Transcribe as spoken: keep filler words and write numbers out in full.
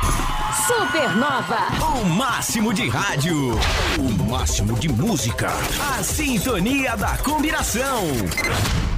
Supernova. O máximo de rádio. O máximo de música. A sintonia da combinação.